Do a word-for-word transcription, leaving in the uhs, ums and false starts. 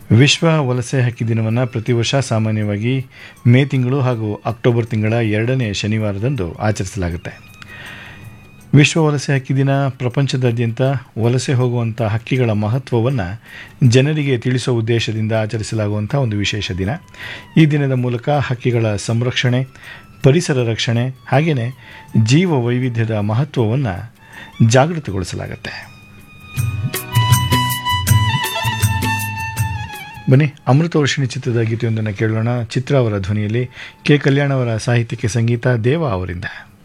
ವಿಶ್ವ ವಲಸೆ ಹಕ್ಕಿ ದಿನವನ್ನು ಪ್ರತಿ ವರ್ಷ ಸಾಮಾನ್ಯವಾಗಿ ಮೇ ತಿಂಗಳು ಹಾಗೂ ಅಕ್ಟೋಬರ್ ತಿಂಗಳ ಎರಡನೇ ಶನಿವಾರದಂದು ಆಚರಿಸಲಾಗುತ್ತೆ. ವಿಶ್ವ ವಲಸೆ ಹಕ್ಕಿ ದಿನ ಪ್ರಪಂಚದಾದ್ಯಂತ ವಲಸೆ ಹೋಗುವಂಥ ಹಕ್ಕಿಗಳ ಮಹತ್ವವನ್ನು ಜನರಿಗೆ ತಿಳಿಸುವ ಉದ್ದೇಶದಿಂದ ಆಚರಿಸಲಾಗುವಂಥ ಒಂದು ವಿಶೇಷ ದಿನ. ಈ ದಿನದ ಮೂಲಕ ಹಕ್ಕಿಗಳ ಸಂರಕ್ಷಣೆ, ಪರಿಸರ ರಕ್ಷಣೆ ಹಾಗೆಯೇ ಜೀವ ವೈವಿಧ್ಯದ ಮಹತ್ವವನ್ನು ಜಾಗೃತಗೊಳಿಸಲಾಗುತ್ತೆ. ಬನ್ನಿ, ಅಮೃತವರ್ಷಿಣಿ ಚಿತ್ರದ ಗೀತೆಯೊಂದನ್ನು ಕೇಳೋಣ. ಚಿತ್ರ ಅವರ ಧ್ವನಿಯಲ್ಲಿ, ಕೆ ಕಲ್ಯಾಣ್ ಅವರ ಸಾಹಿತ್ಯಕ್ಕೆ ಸಂಗೀತ, ದೇವ ಅವರಿಂದ.